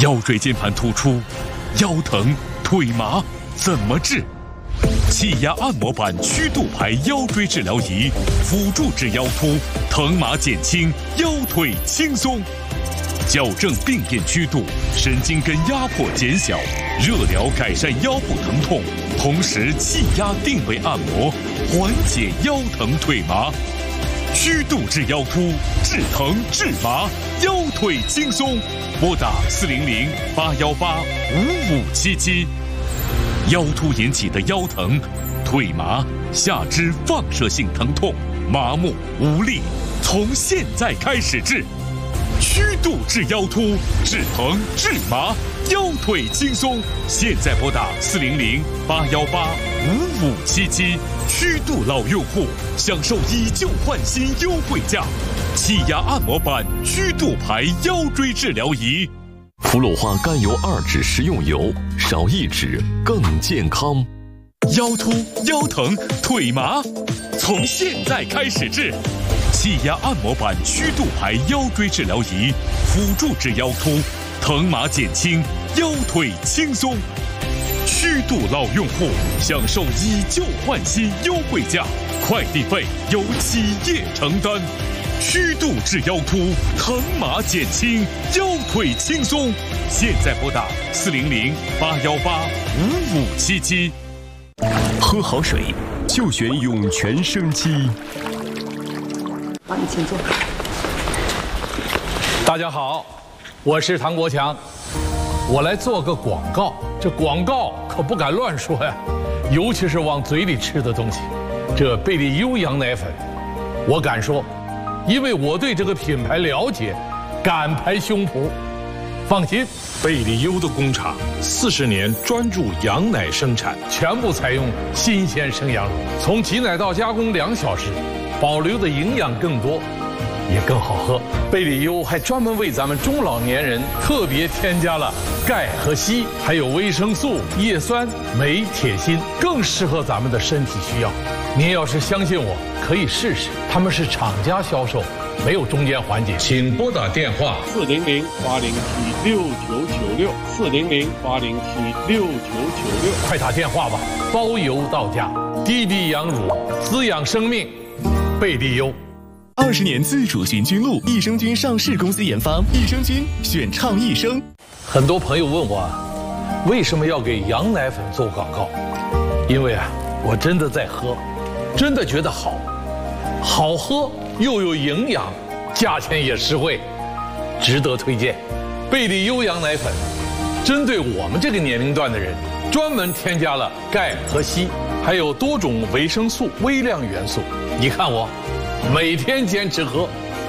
腰椎间盘突出、腰疼、腿麻怎么治？气压按摩板曲度牌腰椎治疗仪，辅助治腰突，疼麻减轻，腰腿轻松。矫正病变曲度，神经根压迫减小，热疗改善腰部疼痛，同时气压定位按摩，缓解腰疼腿麻。曲度治腰突，治疼治麻，腰腿轻松。拨打400-818-5577。腰突引起的腰疼、腿麻、下肢放射性疼痛、麻木无力，从现在开始治。曲度治腰突，治疼治麻，腰腿轻松。现在拨打400-818-5577。曲度老用户享受以旧换新优惠价，气压按摩板曲度牌腰椎治疗仪。 福鲁化甘油2酯食用油，少1酯更健康。 腰突、腰疼、腿麻，从现在开始治。气压按摩板曲度牌腰椎治疗仪，辅助治腰突，疼麻减轻，腰腿轻松。曲度老用户享受以旧换新优惠价，快递费由企业承担。曲度治腰突，疼麻减轻，腰腿轻松。现在拨打400-818-5577。 喝好水就选涌泉生机。 好，你请坐。 大家好，我是唐国强，我来做个广告。这广告可不敢乱说呀，尤其是往嘴里吃的东西。这贝利优羊奶粉，我敢说，因为我对这个品牌了解，敢拍胸脯。放心，贝利优的工厂40年专注羊奶生产，全部采用新鲜生羊乳，从挤奶到加工2小时，保留的营养更多，也更好喝。贝利优还专门为咱们中老年人特别添加了钙和硒，还有维生素、叶酸、镁、铁、锌，更适合咱们的身体需要。您要是相信我，可以试试，他们是厂家销售，没有中间环节。请拨打电话 400-807-6996，400-807-6996， 快打电话吧，包邮到家。滴滴羊乳，滋养生命，贝利优。 20年自主循菌露，益生菌上市公司研发，益生菌选倡益生。 很多朋友问我，为什么要给羊奶粉做广告？因为我真的在喝，真的觉得好，好喝又有营养，价钱也实惠，值得推荐。贝利优羊奶粉，针对我们这个年龄段的人，专门添加了钙和硒，还有多种维生素、微量元素。你看我，每天坚持喝。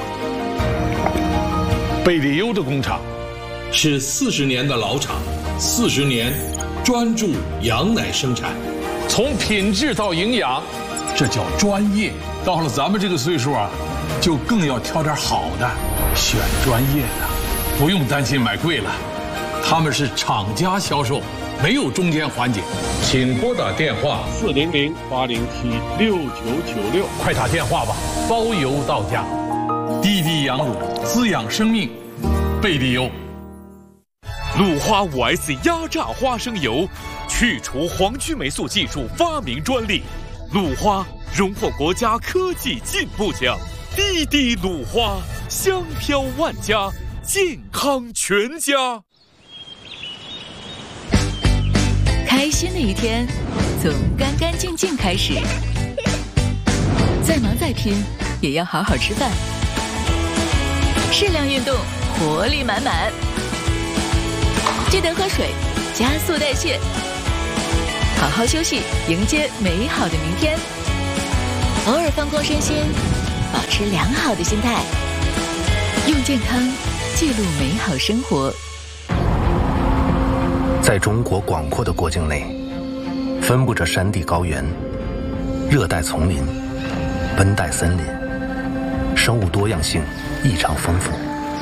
贝利优的工厂是40年的老厂，40年专注羊奶生产，从品质到营养，这叫专业。到了咱们这个岁数就更要挑点好的，选专业的，不用担心买贵了。他们是厂家销售，没有中间环节。请拨打电话 400-807-6996， 快打电话吧，包邮到家。滴滴羊乳，滋养生命，贝利优。 鲁花5S 压榨花生油，去除黄曲霉素技术发明专利。鲁花荣获国家科技进步奖。滴滴鲁花，香飘万家，健康全家。 开心的一天从干干净净开始，再忙再拼也要好好吃饭，适量运动，活力满满。记得喝水，加速代谢，好好休息，迎接美好的明天。偶尔放空身心，保持良好的心态，用健康记录美好生活。 在中国广阔的国境内，分布着山地高原、热带丛林、温带森林，生物多样性异常丰富。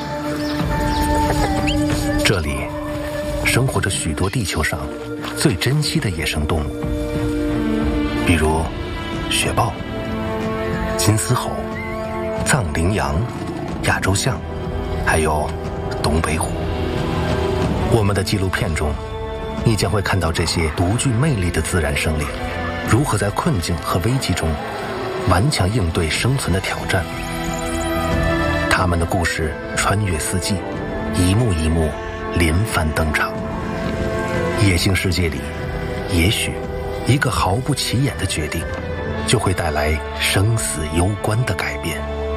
这里生活着许多地球上最珍稀的野生动物，比如雪豹、金丝猴、藏羚羊、亚洲象，还有东北虎。 我们的纪录片中，你将会看到这些独具魅力的自然生灵如何在困境和危机中顽强应对生存的挑战。他们的故事穿越四季，一幕一幕连番登场。野性世界里，也许一个毫不起眼的决定，就会带来生死攸关的改变。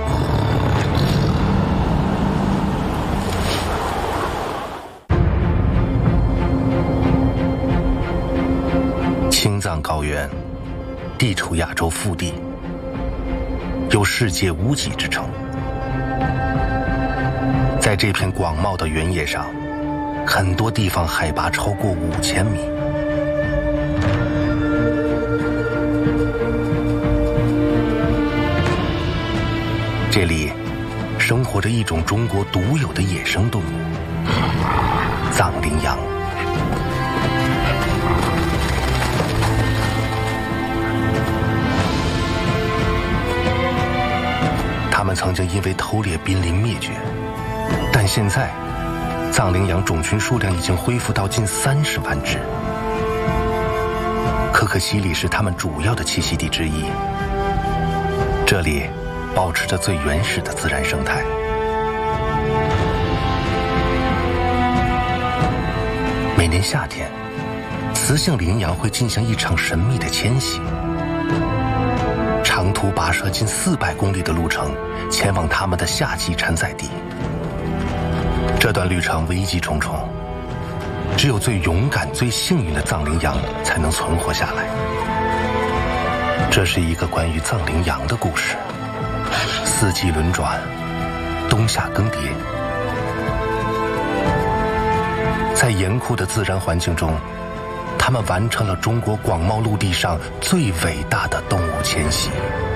青藏高原，地处亚洲腹地，有世界屋脊之称。在这片广袤的原野上，很多地方海拔超过5000米。这里生活着一种中国独有的野生动物——藏羚羊。它们曾经因为偷猎濒临灭绝，但现在藏羚羊种群数量已经恢复到近30万只。可可西里是它们主要的栖息地之一，这里保持着最原始的自然生态。每年夏天，雌性羚羊会进行一场神秘的迁徙，长途跋涉近400公里的路程，前往它们的夏季产崽地。这段旅程危机重重，只有最勇敢、最幸运的藏羚羊才能存活下来。这是一个关于藏羚羊的故事。四季轮转，冬夏更迭，在严酷的自然环境中，它们完成了中国广袤陆地上最伟大的动物迁徙。